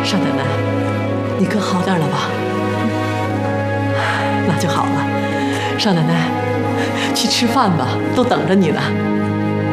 少奶奶，你可好点了吧？那就好了。少奶奶，去吃饭吧，都等着你呢。